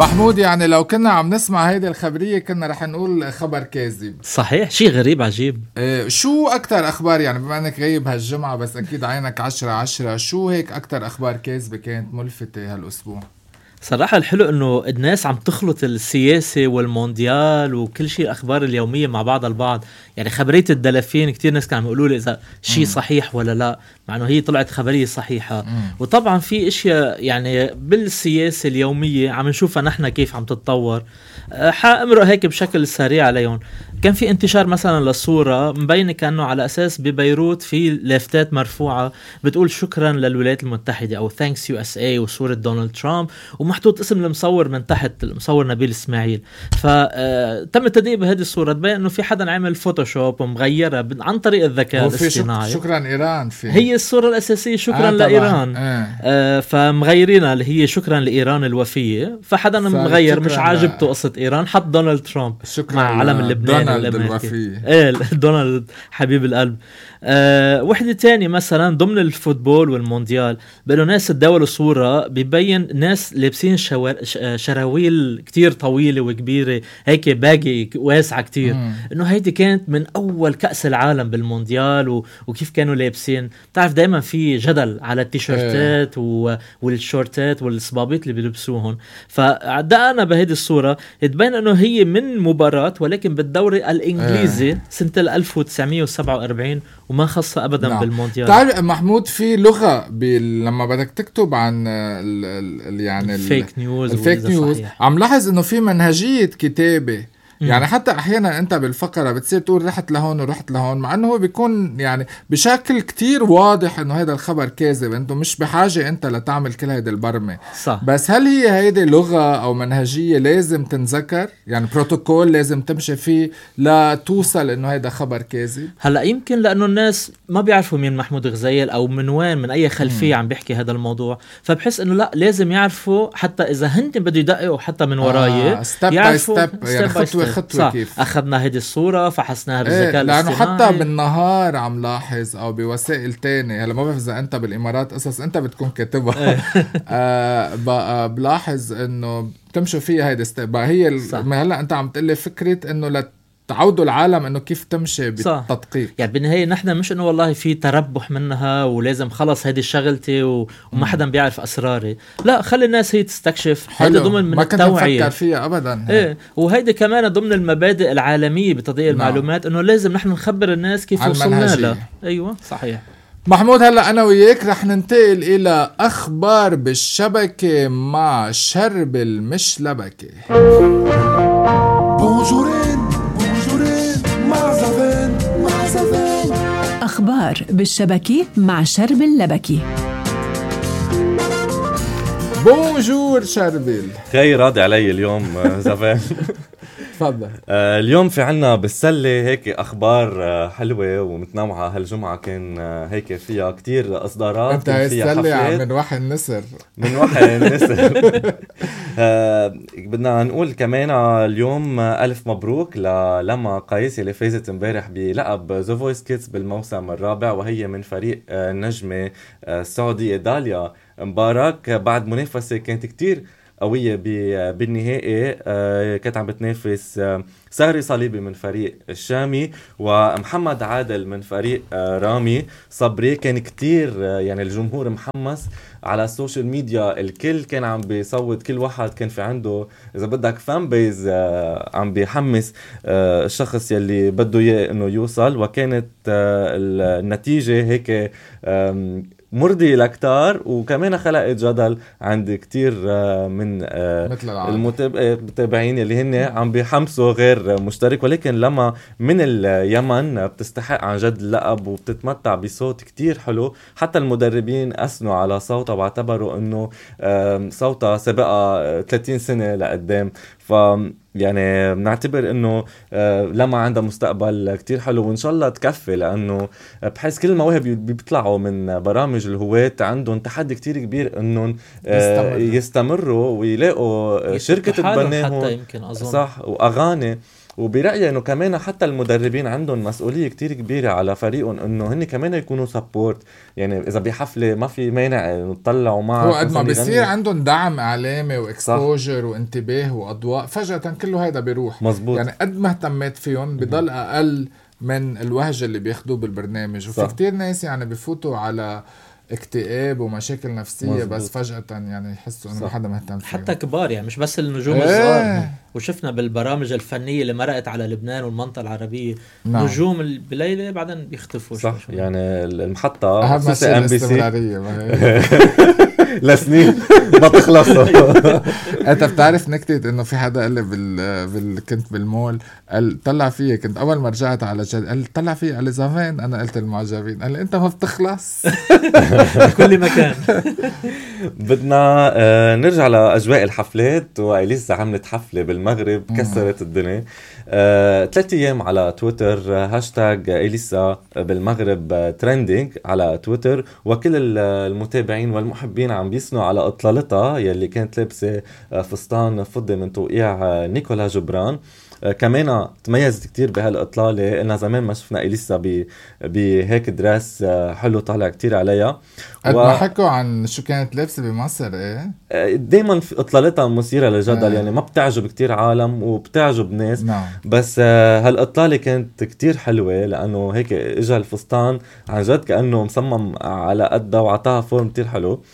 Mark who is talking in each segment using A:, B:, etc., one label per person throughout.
A: محمود، يعني لو كنا عم نسمع هيدي الخبرية كنا رح نقول خبر كاذب.
B: صحيح، شيء غريب عجيب.
A: شو أكتر أخبار، يعني بما أنك غايب هالجمعة بس أكيد عينك 10/10، شو هيك أكتر أخبار كاذبة كانت ملفتة هالأسبوع؟
B: صراحة الحلو انه الناس عم تخلط السياسة والمونديال وكل شيء الاخبار اليومية مع بعض البعض. يعني خبرية الدلافين كتير ناس كانوا يقولوا لي اذا شيء صحيح ولا لا، مع انه هي طلعت خبرية صحيحة. وطبعا في اشياء يعني بالسياسة اليومية عم نشوفها نحن كيف عم تتطور. حامرق هيك بشكل سريع عليهم. كان في انتشار مثلا للصورة مبينة كأنه على اساس ببيروت في لافتات مرفوعة بتقول شكرا للولايات المتحدة او ثانكس يو اس اي، وصورة دونالد ترامب ومحطوط اسم المصور من تحت، المصور نبيل اسماعيل. فتم التدقيق بهذه الصورة، تبين انه في حدا عمل فوتوشوب ومغيرها عن طريق الذكاء الاصطناعي.
A: شكرا ايران
B: هي الصورة الاساسية شكرا لايران. فمغيرينها اللي هي شكرا لايران الوفية، فحدا مغير مش عاجبته قصة ايران حط دونالد ترامب مع علم اللبناني والامريكي. دونالد حبيب القلب. وحدة تاني مثلا ضمن الفوتبول والمونديال بقالوا ناس تداولوا صورة بيبين ناس لابسين شراويل كتير طويلة وكبيرة هيك باقي واسعة كتير، انه هيدي كانت من اول كأس العالم بالمونديال وكيف كانوا لابسين. تعرف دايما في جدل على التيشيرتات والشورتات والصبابيط اللي بيلبسوهم. فدقنا بهيدي الصورة تبين انه هي من مباراة ولكن بالدوري الانجليزي سنة 1947 وما خاصة ابدا بالمونديال.
A: تعرف محمود في لغة لما بدك تكتب عن يعني
B: الفيك نيوز
A: عم لاحظ انه في منهجية كتابة. يعني حتى احيانا انت بالفقرة بتصير تقول رحت لهون ورحت لهون، مع انه هو بيكون يعني بشكل كتير واضح انه هذا الخبر كاذب، انتم مش بحاجة انت لتعمل كل هيدا البرمة.
B: صح.
A: بس هل هي هيدي لغة او منهجية لازم تنذكر؟ يعني بروتوكول لازم تمشي فيه لا توصل انه هيدا خبر كاذب؟
B: هلا يمكن لانه الناس ما بيعرفوا مين محمود غزيل او من وين، من اي خلفية عم بيحكي هذا الموضوع، فبحس انه لا لازم يعرفوا حتى اذا هن بده يدققوا حتى من وراي
A: يعرفوا يعني خطوة كيف
B: اخذنا هذه الصوررة فحصناها بالذكاء
A: لانه
B: الاصطناعي.
A: حتى بالنهار عم لاحظ او بوسائل تانية، هلا ما بعرف اذا انت بالامارات قصص انت بتكون كاتبها بقى بلاحظ انه بتمشوا فيها هيدي بقى هي هلا انت عم تقلي فكرة انه تعودوا العالم انه كيف تمشي بالتدقيق.
B: يعني بالنهاية نحن مش انه والله في تربح منها ولازم خلص هيدي شغلتي وما حدا بيعرف اسراري، لا خلي الناس هي تستكشف. هيدا ضمن من
A: ما كنت مفكر فيها ابدا.
B: وهيدا كمان ضمن المبادئ العالمية بتضييع المعلومات، انه لازم نحن نخبر الناس كيف وصلنا لها. ايوه صحيح.
A: محمود، هلا انا وياك رح ننتقل الى اخبار بالشبكة مع شربل مش لبكة.
C: أخبار بالشبكة مع شربل اللبكي.
A: بونجور شربل.
D: خير راضي علي اليوم زفان.
A: تفضل.
D: اليوم في عنا بالسلة هيك أخبار حلوة ومتنوعة. هالجمعة كان هيك فيها كتير إصدارات.
A: أنت هاي السلة من وحي النسر.
D: من وحي النسر. بدنا نقول كمان اليوم ألف مبروك لما قيس اللي فازت امبارح بلقب The Voice Kids بالموسم الرابع، وهي من فريق النجمة السعودية داليا مبارك، بعد منافسة كانت كتير قوية بالنهائي. كانت عم بتنافس ساري صليبي من فريق الشامي ومحمد عادل من فريق رامي صبري. كان كتير يعني الجمهور محمس على السوشيال ميديا، الكل كان عم بيصوت، كل واحد كان في عنده إذا بدك فان بيز عم بيحمس الشخص يلي بده إياه إنه يوصل. وكانت النتيجة هيك مرضي لكتار، وكمان خلقت جدل عند كتير من المتابعين اللي هن عم بيحمسوا غير مشترك. ولكن لما من اليمن بتستحق عن جد اللقب وبتتمتع بصوت كتير حلو، حتى المدربين أثنوا على صوتها واعتبروا انه صوتها سبقها 30 سنة لقدام. يعني بنعتبر انه لما عندها مستقبل كتير حلو، وان شاء الله تكفي، لانه بحس كل المواهب بيطلعوا من برامج الهواة عندهم تحدي كتير كبير انهم يستمروا ويلاقوا شركة تبنيهم
B: حتى يمكن أظن.
D: صح، واغاني وبرأيي انه كمان حتى المدربين عندهم مسؤولية كتير كبيرة على فريقهم انه هن كمان يكونوا سبورت. يعني اذا بحفلة ما في مانع نطلعوا معه،
A: هو قد ما بيصير عندهم دعم اعلامي واكسبوجر وانتباه واضواء فجأة كله هيدا بيروح.
D: مزبوط.
A: يعني قد ما اهتميت فيهم بضل اقل من الوهج اللي بياخدوه بالبرنامج. وفي كتير ناس يعني بفوتوا على اكتئاب ومشاكل نفسية. مزبوط. بس فجأة يعني يحسوا انه ما حدا مهتم فيهم.
B: حتى كبار يعني مش بس النجوم الصغار. وشفنا بالبرامج الفنية اللي مرقت على لبنان والمنطقة العربية نعم. نجوم بليلة بعدين بيختفوا.
D: صح شوي. يعني المحطة
A: أهم شيء الاستمرارية
D: لسنين ما تخلص.
A: انت بتعرف نكتة انه في حدا قال لي كنت بالمول قال طلع فيه، كنت اول ما رجعت على جد قال طلع فيه قال لي زمان. انا قلت المعجبين قال لي انت ما بتخلص.
B: كل مكان.
D: بدنا نرجع لأجواء الحفلات. وإليسا عملت حفلة بالمغرب كسرت الدنيا. 3 أيام على تويتر هاشتاج إليسا بالمغرب ترندينج على تويتر، وكل المتابعين والمحبين عم بيسنوا على إطلالتها يلي كانت لابسة فستان فضي من توقيع نيكولا جبران. كمان تميزت كتير بهالإطلالة، إنها زمان ما شفنا إليسا بهيك دراس حلو طالع كتير عليها.
A: ما حكوا عن شو كانت لابسة بمصر.
D: دايما في إطلالتها مثيرة للجدل. يعني ما بتعجب كتير عالم وبتعجب ناس. بس هالإطلالة كانت كتير حلوة لأنه هيك إجا الفستان عن جد كأنه مصمم على قدها وعطاها فورم كتير حلو.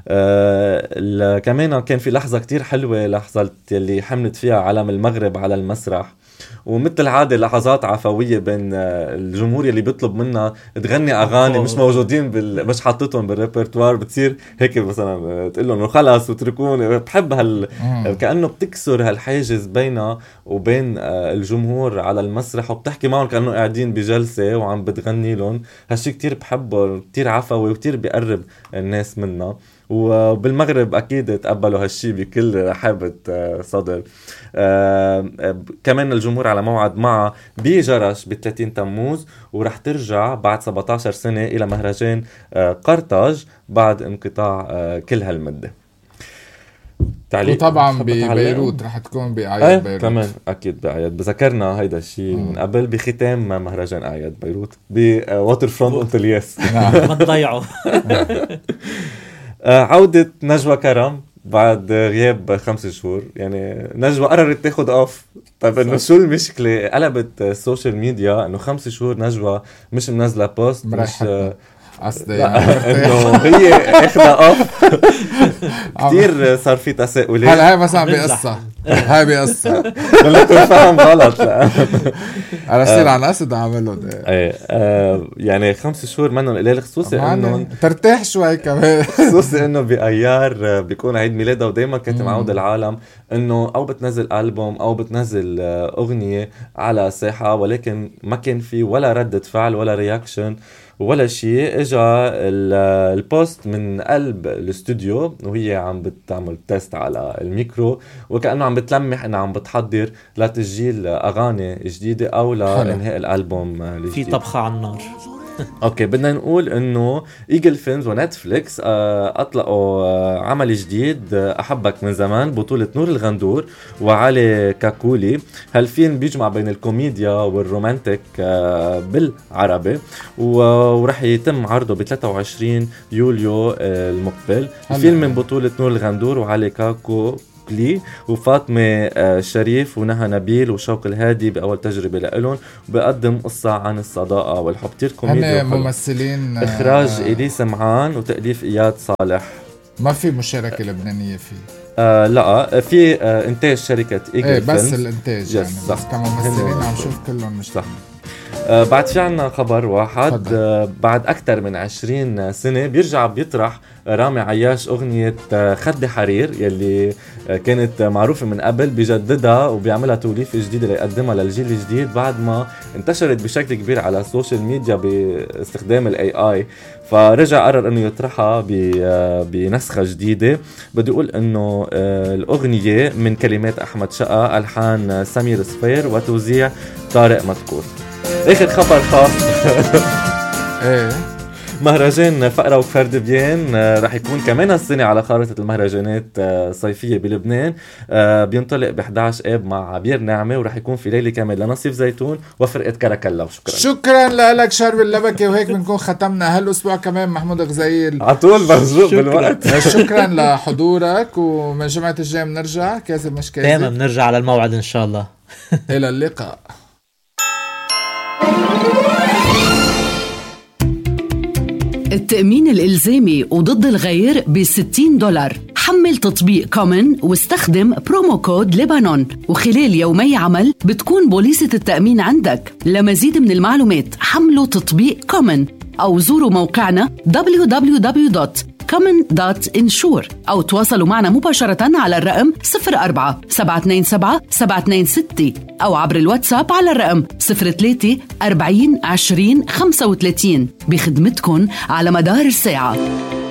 D: كمان كان في لحظة كتير حلوة، لحظة اللي حملت فيها علم المغرب على المسرح. ومثل العادة لحظات عفوية بين الجمهور اللي بيطلب منها تغني أغاني مش موجودين مش حاطتهم بالريبرتوار. بتصير هيك مثلا تقول لهم خلص وتركوني. بحب كأنه بتكسر هالحاجز بينها وبين الجمهور على المسرح، وبتحكي معهم كأنه قاعدين بجلسة وعم بتغني لهم. هالشي كتير بحبه، كتير عفوي وكتير بيقرب الناس منها. وبالمغرب أكيد تقبلوا هالشي بكل رحابة صدر. كمان الجمهور على موعد معها بجرش ب30 تموز، ورح ترجع بعد 17 سنة إلى مهرجان قرطاج بعد انقطاع كل هالمدة.
A: وطبعا ببيروت رح تكون بأعياد بيروت
D: كمان أكيد بأعياد. بذكرنا هيدا الشيء من قبل بختام مهرجان أعياد بيروت بواتر فرونت أنطلياس.
B: ما تضيعوا.
D: عودة نجوى كرم بعد غياب 5 شهور. يعني نجوى قررت تاخد اوف. طيب انه شو المشكلة؟ قلبت السوشيال ميديا انه 5 شهور نجوى مش منزلة بوست، مش
A: قصدي
D: انه هي اخذة اوف. كتير صار في تساؤلات.
A: هلا هاي مثلا بقصة، هاي بقصة
D: لا تفهم غلط.
A: انا صير عن قصد اعمله ده.
D: يعني 5 شهور منهم قليل، خصوصي انه
A: ترتاح شوي كمان.
D: خصوصي انه بايار بيكون عيد ميلادها، ودايما كانت معود العالم انه او بتنزل ألبوم او بتنزل اغنية على ساحة، ولكن ما كان في ولا ردة فعل ولا رياكشن ولا شيء. اجا البوست من قلب الاستوديو وهي عم بتعمل تيست على الميكرو، وكأنه عم بتلمح انها عم بتحضر لتسجيل اغاني جديدة او لانهاء الالبوم الجديد.
B: في طبخة على النار.
D: اوكي، بدنا نقول انه ايجل فيلمز ونتفليكس اطلقوا عمل جديد احبك من زمان، بطولة نور الغندور وعلي كاكولي. هالفيلم بيجمع بين الكوميديا والرومانتيك بالعربي، ورح يتم عرضه ب 23 يوليو المقبل. الفيلم من بطولة نور الغندور وعلي كاكولي وفاطمة شريف ونهى نبيل وشوق الهادي بأول تجربة لإلهم، وبقدم قصة عن الصداقة والحب. كتير كوميديا
A: ممثلين.
D: إخراج إليس معان وتأليف إياد صالح.
A: ما في مشاركة لبنانية فيه.
D: لا، في إنتاج شركة إيجل
A: بس الإنتاج يعني بس كممثلين عم شوف كلهم مش صح.
D: بعد في عنا خبر واحد. بعد أكثر من 20 سنة بيرجع بيطرح رامي عياش أغنية خد حرير يلي كانت معروفة من قبل، بيجددها وبيعملها توليف جديد ليقدمها للجيل الجديد بعد ما انتشرت بشكل كبير على السوشيال ميديا باستخدام AI. فرجع قرر انه يطرحها بنسخة جديدة. بدي اقول انه الأغنية من كلمات أحمد شقة، ألحان سمير صفير، وتوزيع طارق مدكور. اخر خبر خاص.
A: ايه
D: مهرجان فقرة وفرد بيان رح يكون كمان السنة على خارطة المهرجانات الصيفية بلبنان. بينطلق ب11 آب مع عبير نعمة، ورح يكون في ليلة كامل لنصيف زيتون وفرقة كراكلا. وشكرا
A: شكرا لك شرب اللبكي. وهيك بنكون ختمنا هالأسبوع كمان. محمود غزايل
D: عطول مرزوق بالوقت.
A: شكرا لحضورك، ومن جمعة الجاي بنرجع كاذب مش كاذب.
B: تمام، بنرجع على الموعد إن شاء الله.
A: إلى اللقاء.
C: التأمين الإلزامي وضد الغير $60. حمل تطبيق كومن واستخدم برومو كود لبنان، وخلال يومي عمل بتكون بوليسة التأمين عندك. لمزيد من المعلومات حملوا تطبيق كومن أو زوروا موقعنا www.common.insure أو تواصلوا معنا مباشرة على الرقم 04-727-726 أو عبر الواتساب على الرقم 03-40-20-35. بخدمتكن على مدار الساعة.